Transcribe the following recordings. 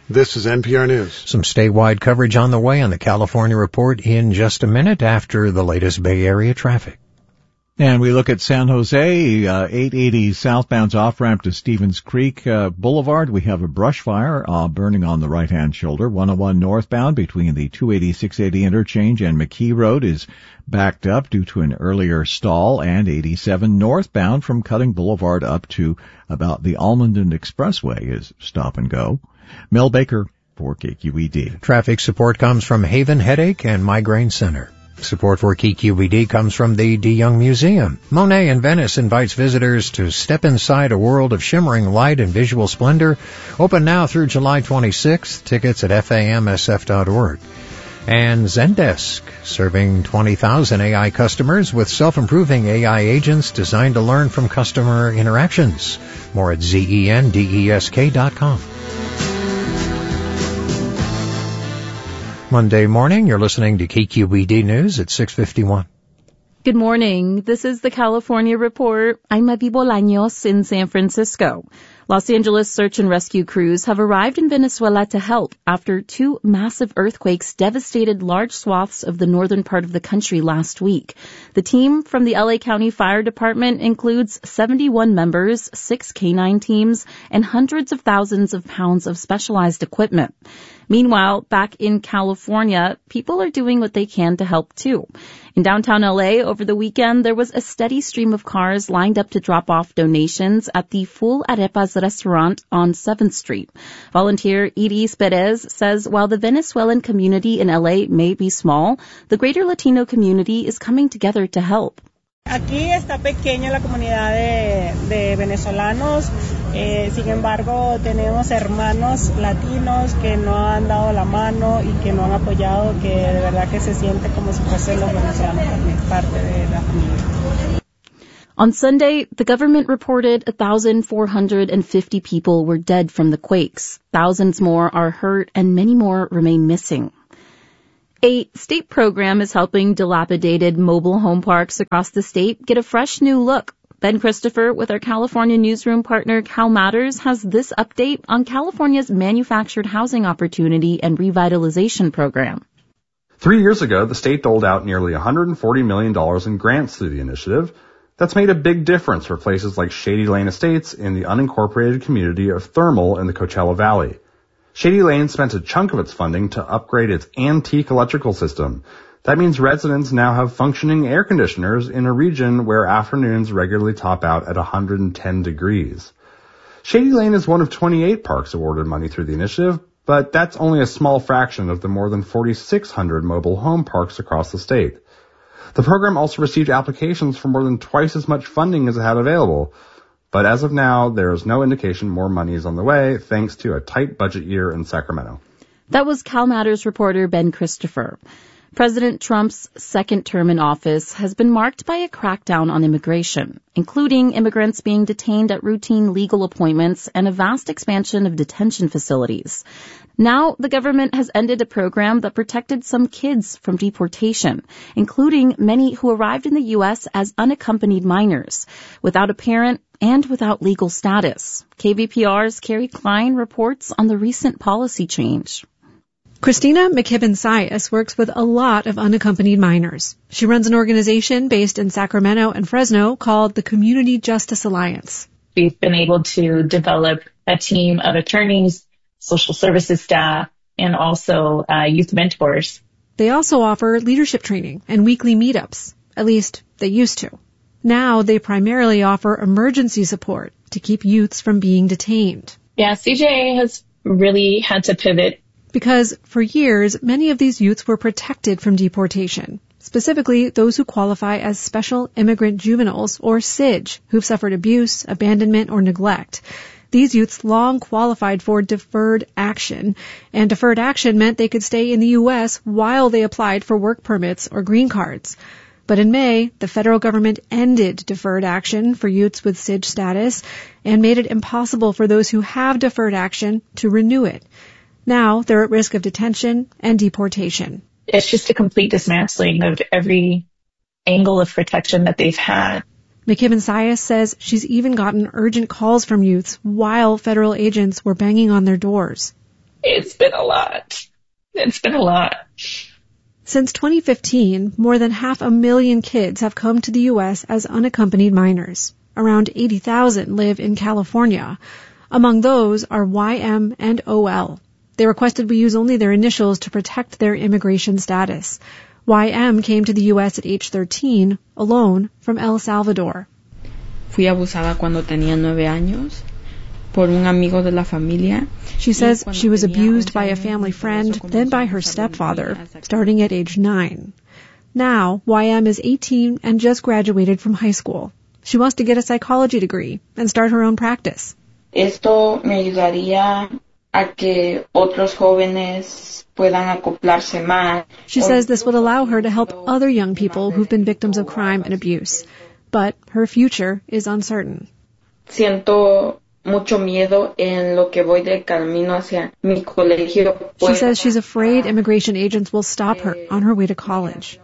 This is NPR News. Some statewide coverage on the way on the California Report in just a minute after the latest Bay Area traffic. And we look at San Jose, 880 southbound's off-ramp to Stevens Creek Boulevard. We have a brush fire burning on the right-hand shoulder. 101 northbound between the 280-680 interchange and McKee Road is backed up due to an earlier stall, and 87 northbound from Cutting Boulevard up to about the Almondon Expressway is stop and go. Mel Baker for KQED. Traffic support comes from Haven Headache and Migraine Center. Support for KQED comes from the DeYoung Museum. Monet in Venice invites visitors to step inside a world of shimmering light and visual splendor. Open now through July 26th. Tickets at famsf.org. And Zendesk, serving 20,000 AI customers with self-improving AI agents designed to learn from customer interactions. More at zendesk.com. Monday morning, you're listening to KQED News at 6:51. Good morning. This is the California Report. I'm Mavi Bolaños in San Francisco. Los Angeles search and rescue crews have arrived in Venezuela to help after two massive earthquakes devastated large swaths of the northern part of the country last week. The team from the LA County Fire Department includes 71 members, 6 canine teams, and hundreds of thousands of pounds of specialized equipment. Meanwhile, back in California, people are doing what they can to help too. In downtown LA over the weekend, there was a steady stream of cars lined up to drop off donations at the Full Arepas restaurant on 7th Street. Volunteer Iris Perez says while the Venezuelan community in LA may be small, the greater Latino community is coming together to help. Aquí está pequeña la comunidad de venezolanos, sin embargo tenemos hermanos latinos que no han dado la mano y que no han apoyado, que de verdad que se siente como si fuesen los venezolanos también parte de la familia. On Sunday, the government reported 1,450 people were dead from the quakes. Thousands more are hurt and many more remain missing. A state program is helping dilapidated mobile home parks across the state get a fresh new look. Ben Christopher with our California newsroom partner Cal Matters has this update on California's manufactured housing opportunity and revitalization program. 3 years ago, the state doled out nearly $140 million in grants through the initiative. That's made a big difference for places like Shady Lane Estates in the unincorporated community of Thermal in the Coachella Valley. Shady Lane spent a chunk of its funding to upgrade its antique electrical system. That means residents now have functioning air conditioners in a region where afternoons regularly top out at 110 degrees. Shady Lane is one of 28 parks awarded money through the initiative, but that's only a small fraction of the more than 4,600 mobile home parks across the state. The program also received applications for more than twice as much funding as it had available. But as of now, there is no indication more money is on the way, thanks to a tight budget year in Sacramento. That was Cal Matters reporter Ben Christopher. President Trump's second term in office has been marked by a crackdown on immigration, including immigrants being detained at routine legal appointments and a vast expansion of detention facilities. Now, the government has ended a program that protected some kids from deportation, including many who arrived in the U.S. as unaccompanied minors, without a parent and without legal status. KVPR's Carrie Klein reports on the recent policy change. Christina McKibben-Sias works with a lot of unaccompanied minors. She runs an organization based in Sacramento and Fresno called the Community Justice Alliance. We've been able to develop a team of attorneys, social services staff, and also youth mentors. They also offer leadership training and weekly meetups. At least, they used to. Now, they primarily offer emergency support to keep youths from being detained. Yeah, CJA has really had to pivot. Because for years, many of these youths were protected from deportation, specifically those who qualify as Special Immigrant Juveniles, or SIJ, who've suffered abuse, abandonment, or neglect. These youths long qualified for deferred action, and deferred action meant they could stay in the U.S. while they applied for work permits or green cards. But in May, the federal government ended deferred action for youths with SIJ status and made it impossible for those who have deferred action to renew it. Now they're at risk of detention and deportation. It's just a complete dismantling of every angle of protection that they've had. McKibben-Sias says she's even gotten urgent calls from youths while federal agents were banging on their doors. It's been a lot. It's been a lot. Since 2015, more than 500,000 kids have come to the U.S. as unaccompanied minors. Around 80,000 live in California. Among those are YM and OL. They requested we use only their initials to protect their immigration status. YM came to the U.S. at age 13, alone, from El Salvador. Fui abusada cuando tenía 9 años por un amigo de la familia. She says she was abused by a family friend, then by her stepfather, starting at age 9. Now, YM is 18 and just graduated from high school. She wants to get a psychology degree and start her own practice. Esto me ayudaría a que otros jóvenes puedan acoplarse más. She says this would allow her to help other young people who've been victims of crime and abuse. But her future is uncertain. Siento mucho miedo en lo que voy de camino hacia mi colegio. She says she's afraid immigration agents will stop her on her way to college.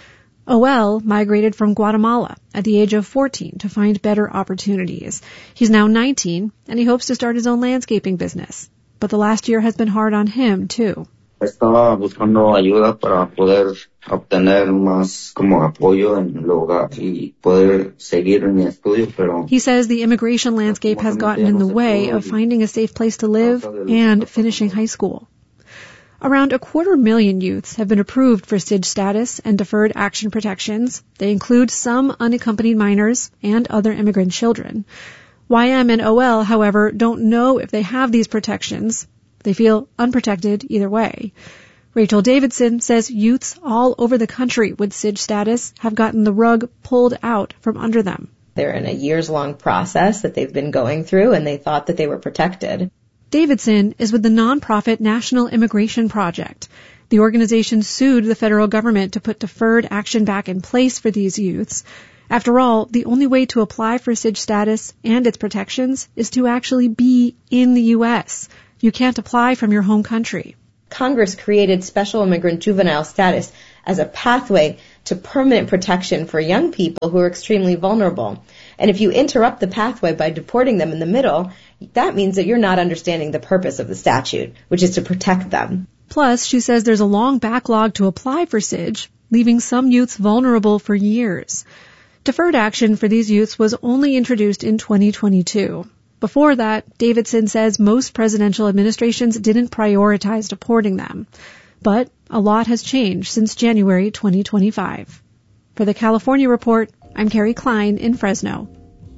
OL migrated from Guatemala at the age of 14 to find better opportunities. He's now 19, and he hopes to start his own landscaping business. But the last year has been hard on him, too. Estaba buscando ayuda para poder obtener más como apoyo en el hogar y poder seguir en mi estudio, pero... He says the immigration landscape has gotten in the way of finding a safe place to live and finishing high school. Around 250,000 youths have been approved for SIDGE status and deferred action protections. They include some unaccompanied minors and other immigrant children. YM and OL, however, don't know if they have these protections. They feel unprotected either way. Rachel Davidson says youths all over the country with SIDGE status have gotten the rug pulled out from under them. They're in a years-long process that they've been going through, and they thought that they were protected. Davidson is with the nonprofit National Immigration Project. The organization sued the federal government to put deferred action back in place for these youths. After all, the only way to apply for SIDGE status and its protections is to actually be in the U.S. You can't apply from your home country. Congress created special immigrant juvenile status as a pathway to permanent protection for young people who are extremely vulnerable. And if you interrupt the pathway by deporting them in the middle, that means that you're not understanding the purpose of the statute, which is to protect them. Plus, she says there's a long backlog to apply for SIDGE, leaving some youths vulnerable for years. Deferred action for these youths was only introduced in 2022. Before that, Davidson says most presidential administrations didn't prioritize deporting them. But a lot has changed since January 2025. For the California Report, I'm Carrie Klein in Fresno.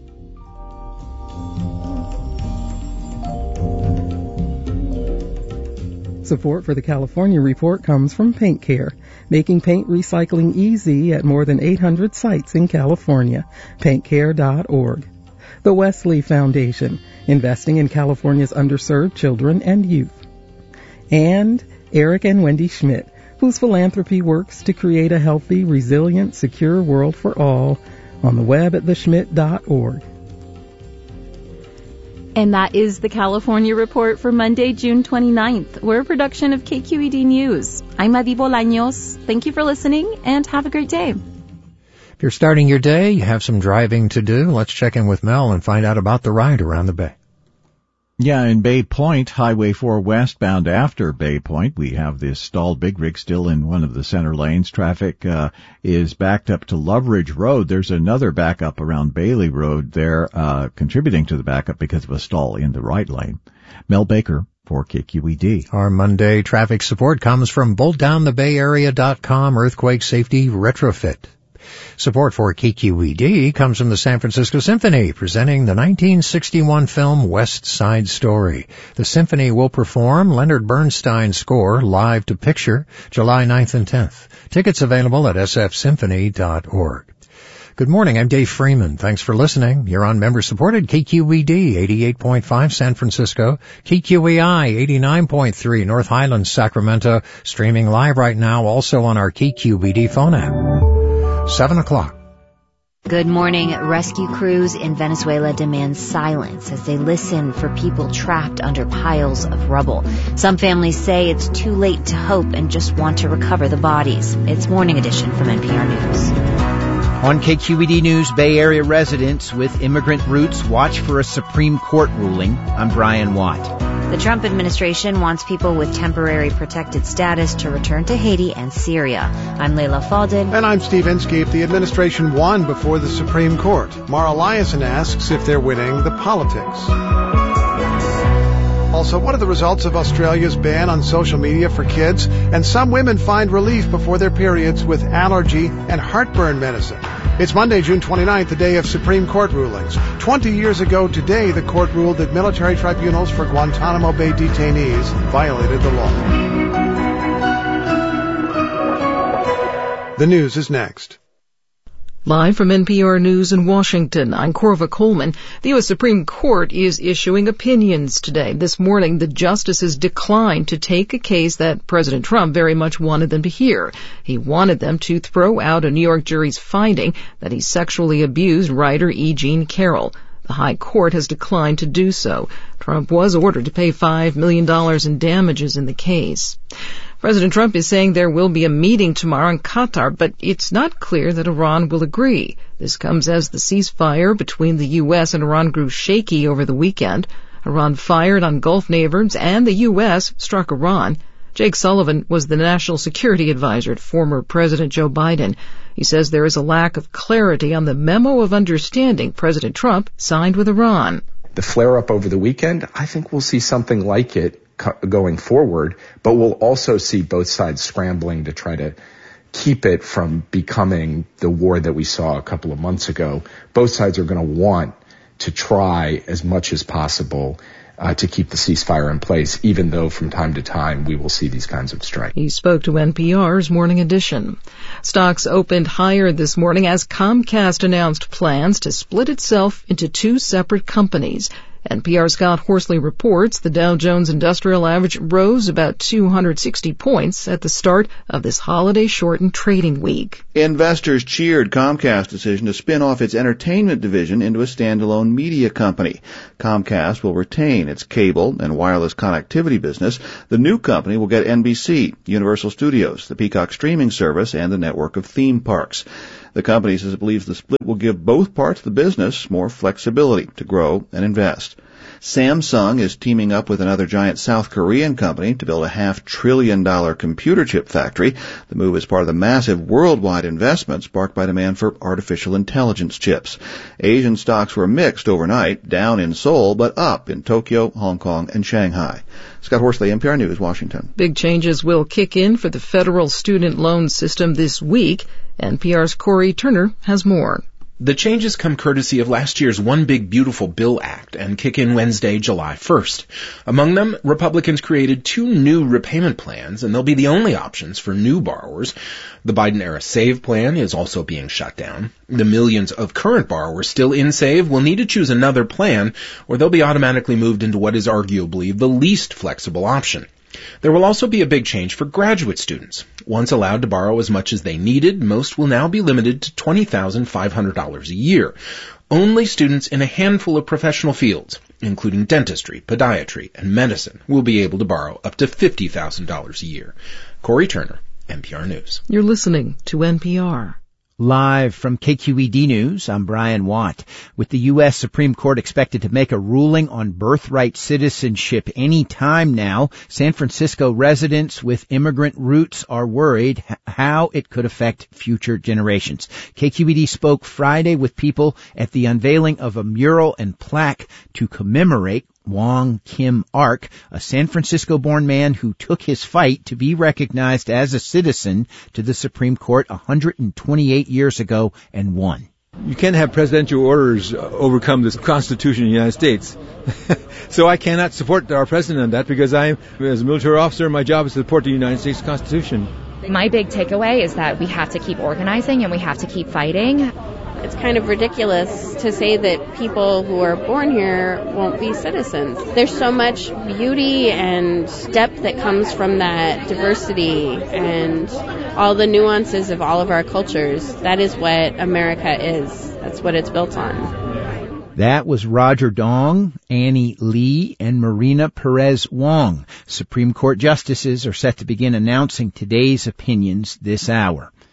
Support for the California Report comes from Paint Care, making paint recycling easy at more than 800 sites in California. PaintCare.org. The Wesley Foundation, investing in California's underserved children and youth. And Eric and Wendy Schmidt, whose philanthropy works to create a healthy, resilient, secure world for all, on the web at theschmidt.org. And that is the California Report for Monday, June 29th. We're a production of KQED News. I'm Mavi Bolaños. Thank you for listening, and have a great day. If you're starting your day, you have some driving to do, let's check in with Mel and find out about the ride around the Bay. Yeah, in Bay Point, Highway 4 westbound after Bay Point, we have this stalled big rig still in one of the center lanes. Traffic is backed up to Loveridge Road. There's another backup around Bailey Road there, contributing to the backup because of a stall in the right lane. Mel Baker for KQED. Our Monday traffic support comes from BoltDownTheBayArea.com Earthquake Safety Retrofit. Support for KQED comes from the San Francisco Symphony, presenting the 1961 film West Side Story. The Symphony will perform Leonard Bernstein's score live to picture July 9th and 10th. Tickets available at sfsymphony.org. Good morning, I'm Dave Freeman. Thanks for listening. You're on member-supported KQED 88.5 San Francisco, KQEI 89.3 North Highlands, Sacramento, streaming live right now also on our KQED phone app. 7 o'clock. Good morning. Rescue crews in Venezuela demand silence as they listen for people trapped under piles of rubble. Some families say it's too late to hope and just want to recover the bodies. It's Morning Edition from NPR News. On KQED News, Bay Area residents with immigrant roots watch for a Supreme Court ruling. I'm Brian Watt. The Trump administration wants people with temporary protected status to return to Haiti and Syria. I'm Leila Faldin. And I'm Steve Inskeep. The administration won before the Supreme Court. Mara Liasson asks if they're winning the politics. Also, what are the results of Australia's ban on social media for kids? And some women find relief before their periods with allergy and heartburn medicine. It's Monday, June 29th, the day of Supreme Court rulings. 20 years ago today, the court ruled that military tribunals for Guantanamo Bay detainees violated the law. The news is next. Live from NPR News in Washington, I'm Corva Coleman. The U.S. Supreme Court is issuing opinions today. This morning, the justices declined to take a case that President Trump very much wanted them to hear. He wanted them to throw out a New York jury's finding that he sexually abused writer E. Jean Carroll. The High Court has declined to do so. Trump was ordered to pay $5 million in damages in the case. President Trump is saying there will be a meeting tomorrow in Qatar, but it's not clear that Iran will agree. This comes as the ceasefire between the U.S. and Iran grew shaky over the weekend. Iran fired on Gulf neighbors, and the U.S. struck Iran. Jake Sullivan was the national security advisor to former President Joe Biden. He says there is a lack of clarity on the memo of understanding President Trump signed with Iran. The flare-up over the weekend, I think we'll see something like it going forward, but we'll also see both sides scrambling to try to keep it from becoming the war that we saw a couple of months ago. Both sides are going to want to try as much as possible to keep the ceasefire in place, even though from time to time we will see these kinds of strikes. He spoke to NPR's Morning Edition. Stocks opened higher this morning as Comcast announced plans to split itself into two separate companies. NPR's Scott Horsley reports the Dow Jones Industrial Average rose about 260 points at the start of this holiday-shortened trading week. Investors cheered Comcast's decision to spin off its entertainment division into a standalone media company. Comcast will retain its cable and wireless connectivity business. The new company will get NBC, Universal Studios, the Peacock streaming service, and the network of theme parks. The company says it believes the split will give both parts of the business more flexibility to grow and invest. Samsung is teaming up with another giant South Korean company to build a $500 billion computer chip factory. The move is part of the massive worldwide investment sparked by demand for artificial intelligence chips. Asian stocks were mixed overnight, down in Seoul, but up in Tokyo, Hong Kong, and Shanghai. Scott Horsley, NPR News, Washington. Big changes will kick in for the federal student loan system this week. NPR's Corey Turner has more. The changes come courtesy of last year's One Big Beautiful Bill Act and kick in Wednesday, July 1st. Among them, Republicans created two new repayment plans, and they'll be the only options for new borrowers. The Biden-era SAVE plan is also being shut down. The millions of current borrowers still in SAVE will need to choose another plan, or they'll be automatically moved into what is arguably the least flexible option. There will also be a big change for graduate students. Once allowed to borrow as much as they needed, most will now be limited to $20,500 a year. Only students in a handful of professional fields, including dentistry, podiatry, and medicine, will be able to borrow up to $50,000 a year. Corey Turner, NPR News. You're listening to NPR. Live from KQED News, I'm Brian Watt. With the U.S. Supreme Court expected to make a ruling on birthright citizenship any time now, San Francisco residents with immigrant roots are worried how it could affect future generations. KQED spoke Friday with people at the unveiling of a mural and plaque to commemorate Wong Kim Ark, a San Francisco-born man who took his fight to be recognized as a citizen to the Supreme Court 128 years ago and won. You can't have presidential orders overcome the Constitution of the United States. So I cannot support our president on that because as a military officer, my job is to support the United States Constitution. My big takeaway is that we have to keep organizing and we have to keep fighting. It's kind of ridiculous to say that people who are born here won't be citizens. There's so much beauty and depth that comes from that diversity and all the nuances of all of our cultures. That is what America is. That's what it's built on. That was Roger Dong, Annie Lee, and Marina Perez Wong. Supreme Court justices are set to begin announcing today's opinions this hour.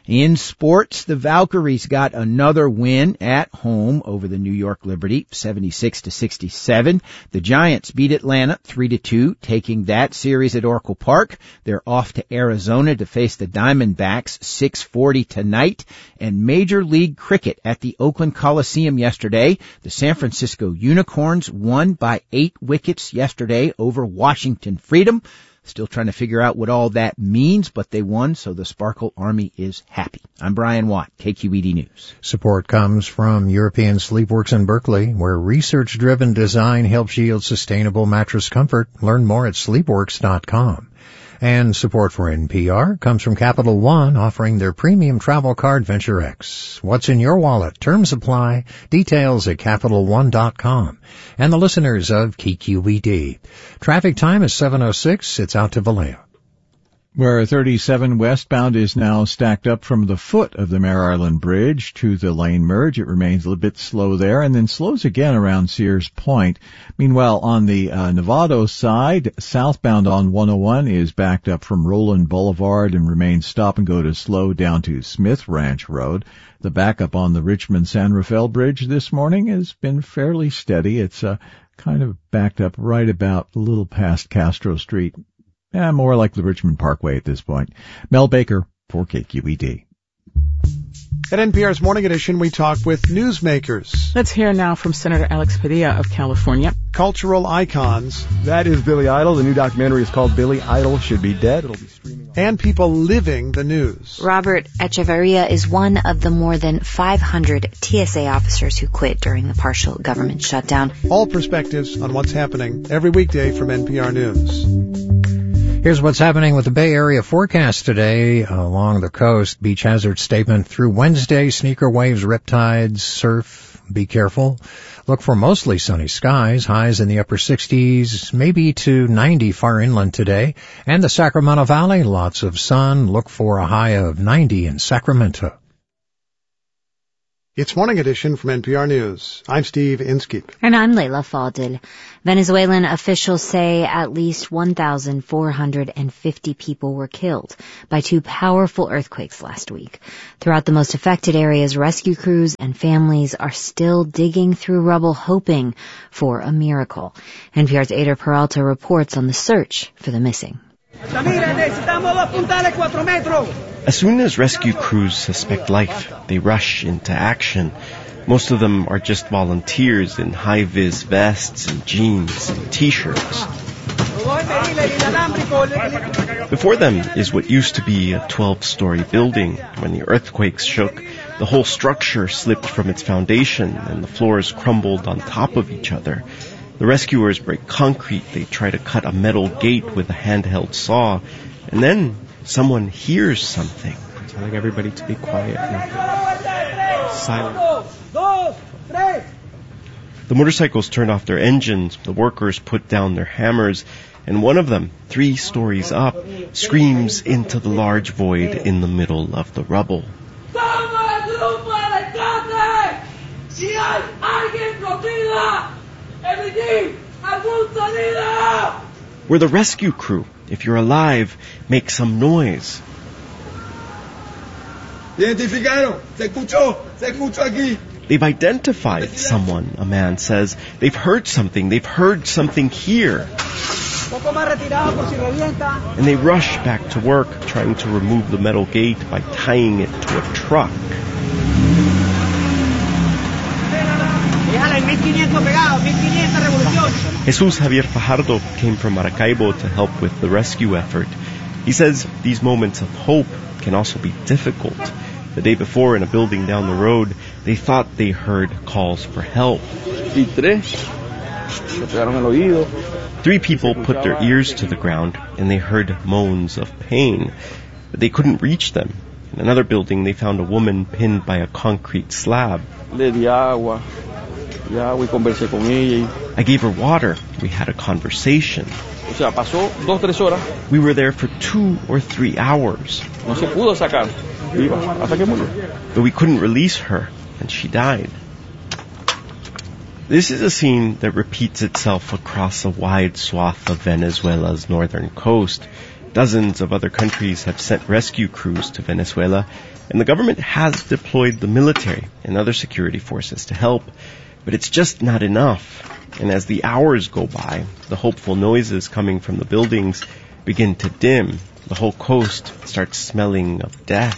In sports, the Valkyries got another win at home over the New York Liberty, 76-67. The Giants beat Atlanta 3-2, taking that series at Oracle Park. They're off to Arizona to face the Diamondbacks 6:40 tonight. And Major League Cricket at the Oakland Coliseum yesterday. The San Francisco Unicorns won by 8 wickets yesterday over Washington Freedom. Still trying to figure out what all that means, but they won, so the Sparkle Army is happy. I'm Brian Watt, KQED News. Support comes from European Sleepworks in Berkeley, where research-driven design helps yield sustainable mattress comfort. Learn more at sleepworks.com. And support for NPR comes from Capital One, offering their premium travel card Venture X. What's in your wallet? Terms apply. Details at CapitalOne.com. And the listeners of KQED. Traffic time is 7:06. It's out to Vallejo. Where 37 westbound is now stacked up from the foot of the Mare Island Bridge to the lane merge. It remains a little bit slow there and then slows again around Sears Point. Meanwhile, on the Novato side, southbound on 101 is backed up from Roland Boulevard and remains stop and go to slow down to Smith Ranch Road. The backup on the Richmond-San Rafael Bridge this morning has been fairly steady. It's kind of backed up right about a little past Castro Street. More like the Richmond Parkway at this point. Mel Baker for KQED. At NPR's Morning Edition, we talk with newsmakers. Let's hear now from Senator Alex Padilla of California. Cultural icons. That is Billy Idol. The new documentary is called Billy Idol Should Be Dead. It'll be streaming. And people living the news. Robert Echeverria is one of the more than 500 TSA officers who quit during the partial government shutdown. All perspectives on what's happening every weekday from NPR News. Here's what's happening with the Bay Area forecast today along the coast. Beach hazard statement through Wednesday. Sneaker waves, riptides, surf. Be careful. Look for mostly sunny skies. Highs in the upper 60s, maybe to 90 far inland today. And the Sacramento Valley, lots of sun. Look for a high of 90 in Sacramento. It's Morning Edition from NPR News. I'm Steve Inskeep. And I'm Leila Fadil. Venezuelan officials say at least 1,450 people were killed by 2 powerful earthquakes last week. Throughout the most affected areas, rescue crews and families are still digging through rubble hoping for a miracle. NPR's Ada Peralta reports on the search for the missing. As soon as rescue crews suspect life, they rush into action. Most of them are just volunteers in high-vis vests and jeans and T-shirts. Before them is what used to be a 12-story building. When the earthquakes shook, the whole structure slipped from its foundation and the floors crumbled on top of each other. The rescuers break concrete. They try to cut a metal gate with a handheld saw. And then someone hears something. I'm telling everybody to be quiet now. Silent. The motorcycles turn off their engines. The workers put down their hammers. And one of them, 3 stories up, screams into the large void in the middle of the rubble. We're the rescue crew. If you're alive, make some noise. They've identified someone, a man says. They've heard something. They've heard something here. And they rush back to work, trying to remove the metal gate by tying it to a truck. Jesus Javier Fajardo came from Maracaibo to help with the rescue effort. He says these moments of hope can also be difficult. The day before, in a building down the road, they thought they heard calls for help. 3 people put their ears to the ground and they heard moans of pain, but they couldn't reach them. In another building, they found a woman pinned by a concrete slab. I gave her water. We had a conversation. We were there for 2 or 3 hours. But we couldn't release her, and she died. This is a scene that repeats itself across a wide swath of Venezuela's northern coast. Dozens of other countries have sent rescue crews to Venezuela, and the government has deployed the military and other security forces to help. But it's just not enough. And as the hours go by, the hopeful noises coming from the buildings begin to dim. The whole coast starts smelling of death.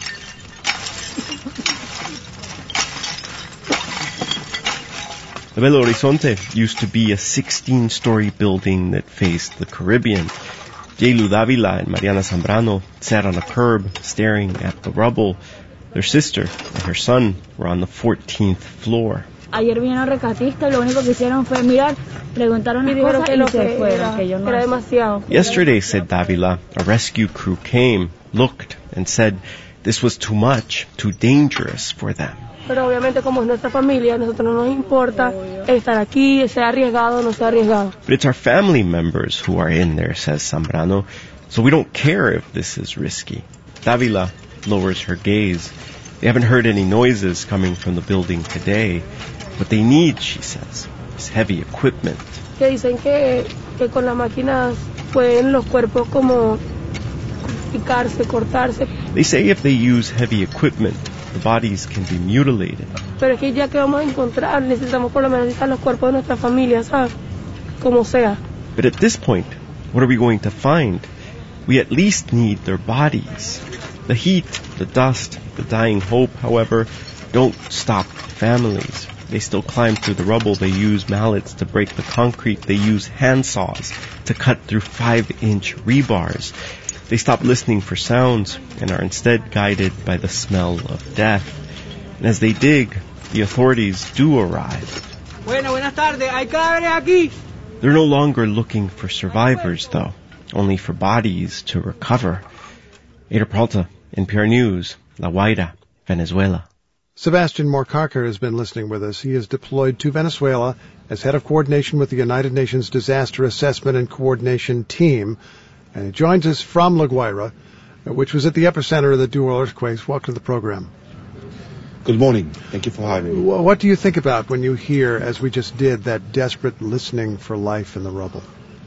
The Belo Horizonte used to be a 16-story building that faced the Caribbean. Yelu Davila and Mariana Zambrano sat on a curb staring at the rubble. Their sister and her son were on the 14th floor. Ayer vinieron rescatistas, lo único que hicieron fue mirar, preguntaron y dijeron que se fueron, que yo no. Era demasiado. Yesterday, said Davila, a rescue crew came, looked, and said this was too much, too dangerous for them. Pero obviamente como es nuestra familia, a nosotros no nos importa estar aquí, sea arriesgado o no sea arriesgado. But it's our family members who are in there, says Zambrano, so we don't care if this is risky. Davila lowers her gaze. They haven't heard any noises coming from the building today. What they need, she says, is heavy equipment. Que dicen que con las máquinas pueden los cuerpos como picarse, cortarse. They say if they use heavy equipment, the bodies can be mutilated. Pero es que ya que vamos a encontrar, necesitamos por lo menos necesitar los cuerpos de nuestra familia, ¿sabes? Como sea. But at this point, what are we going to find? We at least need their bodies. The heat, the dust, the dying hope, however, don't stop families. They still climb through the rubble. They use mallets to break the concrete. They use handsaws to cut through 5-inch rebars. They stop listening for sounds and are instead guided by the smell of death. And as they dig, the authorities do arrive. Buenas tardes. Hay cadáveres aquí. They're no longer looking for survivors, though, only for bodies to recover. Ada Peralta, NPR News, La Guaira, Venezuela. Sebastian Morcarker has been listening with us. He is deployed to Venezuela as head of coordination with the United Nations Disaster Assessment and Coordination Team. And he joins us from La Guaira, which was at the epicenter of the dual earthquakes. Welcome to the program. Good morning. Thank you for having me. What do you think about when you hear, as we just did, that desperate listening for life in the rubble?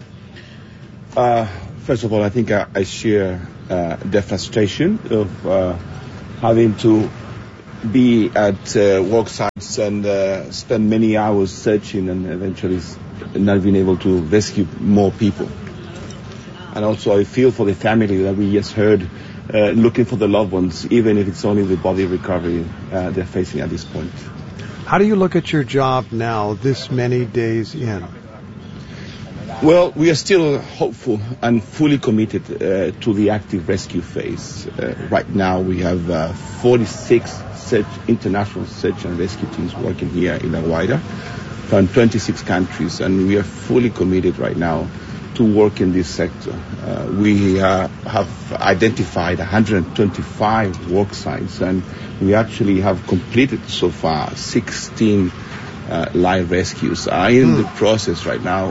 First of all, I think I share the frustration of having to be at work sites and spend many hours searching and eventually not being able to rescue more people. And also I feel for the family that we just heard looking for the loved ones, even if it's only the body recovery they're facing at this point. How do you look at your job now, this many days in? Well, we are still hopeful and fully committed to the active rescue phase. Right now we have 46 international search and rescue teams working here in La Guaira from 26 countries, and we are fully committed right now to work in this sector. We have identified 125 work sites, and we actually have completed so far 16 live rescues. Are in the process right now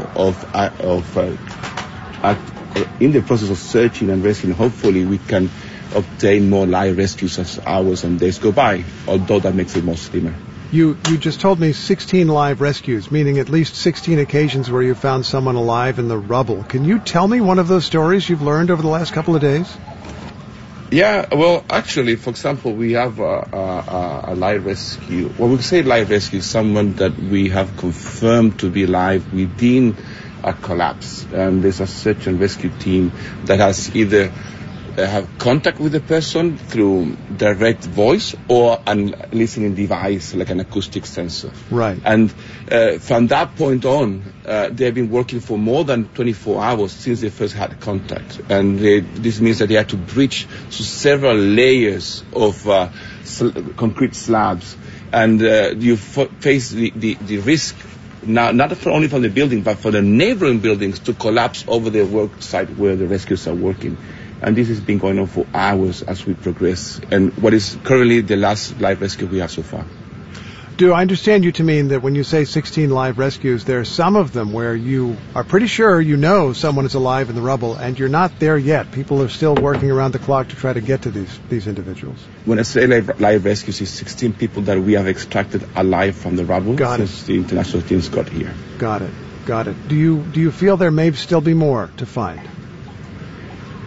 in the process of searching and rescuing. Hopefully we can obtain more live rescues as hours and days go by, although that makes it more slimmer. You just told me 16 live rescues, meaning at least 16 occasions where you found someone alive in the rubble. Can you tell me one of those stories you've learned over the last couple of days? Yeah, well, actually, for example, we have a live rescue. When we say live rescue, someone that we have confirmed to be alive within a collapse. And there's a search and rescue team that has either have contact with the person through direct voice or a listening device like an acoustic sensor. Right. And from that point on, they've been working for more than 24 hours since they first had contact. And this means that they had to breach several layers of concrete slabs. And you face the risk, not only from the building, but for the neighboring buildings to collapse over the work site where the rescuers are working. And this has been going on for hours as we progress. And what is currently the last live rescue we have so far. Do I understand you to mean that when you say 16 live rescues, there are some of them where you are pretty sure you know someone is alive in the rubble and you're not there yet? People are still working around the clock to try to get to these individuals. When I say live rescues, it's 16 people that we have extracted alive from the rubble since the international teams got here. Got it. Do you feel there may still be more to find?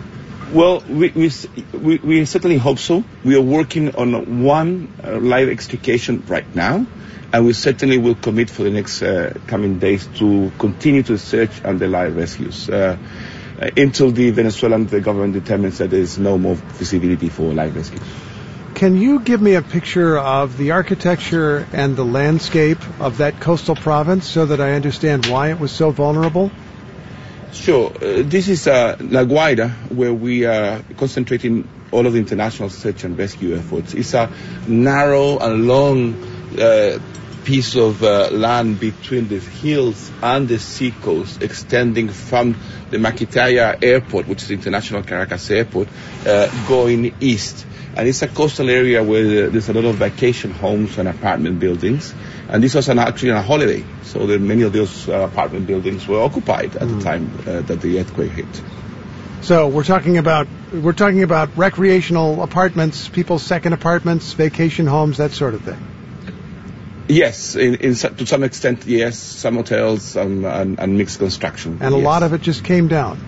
Well, we certainly hope so. We are working on one live extrication right now, and we certainly will commit for the next coming days to continue to search and the live rescues until the Venezuelan government determines that there is no more feasibility for live rescues. Can you give me a picture of the architecture and the landscape of that coastal province so that I understand why it was so vulnerable? Sure. This is La Guaira, where we are concentrating all of the international search and rescue efforts. It's a narrow and long piece of land between the hills and the seacoast, extending from the Maquitaya Airport, which is the International Caracas Airport, going east. And it's a coastal area where there's a lot of vacation homes and apartment buildings. And this was actually on a holiday. So many of those apartment buildings were occupied at the time that the earthquake hit. So we're talking about recreational apartments, people's second apartments, vacation homes, that sort of thing. Yes, to some extent, yes. Some hotels and mixed construction. And a lot of it just came down.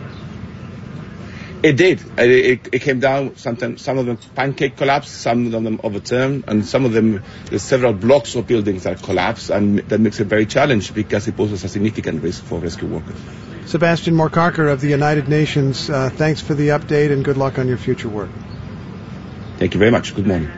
It did. It came down. Sometimes some of them pancake collapsed, some of them overturned, and some of them, there's several blocks of buildings that collapsed, and that makes it very challenging because it poses a significant risk for rescue workers. Sebastian Morcarker of the United Nations, thanks for the update and good luck on your future work. Thank you very much. Good morning.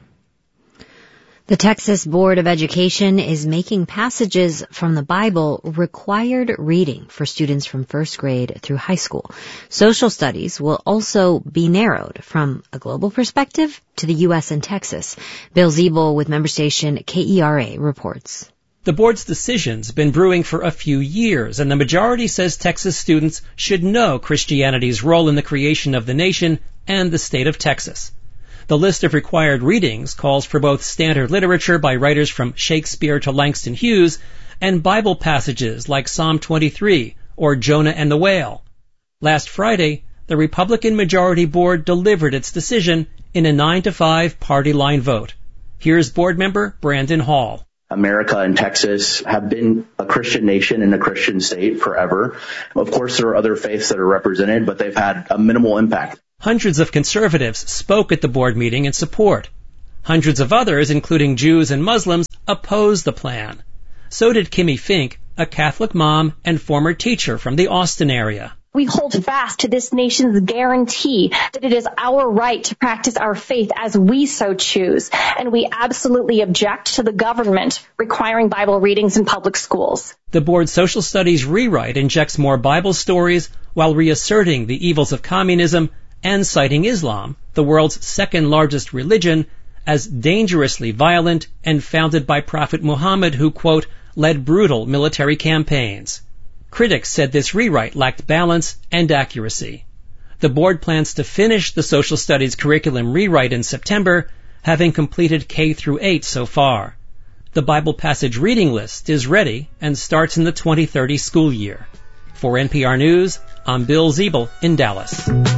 The Texas Board of Education is making passages from the Bible required reading for students from first grade through high school. Social studies will also be narrowed from a global perspective to the U.S. and Texas. Bill Ziebel with member station KERA reports. The board's decision's been brewing for a few years, and the majority says Texas students should know Christianity's role in the creation of the nation and the state of Texas. The list of required readings calls for both standard literature by writers from Shakespeare to Langston Hughes and Bible passages like Psalm 23 or Jonah and the Whale. Last Friday, the Republican majority board delivered its decision in a 9-5 party line vote. Here's board member Brandon Hall. America and Texas have been a Christian nation and a Christian state forever. Of course, there are other faiths that are represented, but they've had a minimal impact. Hundreds of conservatives spoke at the board meeting in support. Hundreds of others, including Jews and Muslims, opposed the plan. So did Kimmy Fink, a Catholic mom and former teacher from the Austin area. We hold fast to this nation's guarantee that it is our right to practice our faith as we so choose, and we absolutely object to the government requiring Bible readings in public schools. The board's social studies rewrite injects more Bible stories while reasserting the evils of communism and citing Islam, the world's second largest religion, as dangerously violent and founded by Prophet Muhammad, who, quote, led brutal military campaigns. Critics said this rewrite lacked balance and accuracy. The board plans to finish the social studies curriculum rewrite in September, having completed K through 8 so far. The Bible passage reading list is ready and starts in the 2030 school year. For NPR News, I'm Bill Ziebel in Dallas.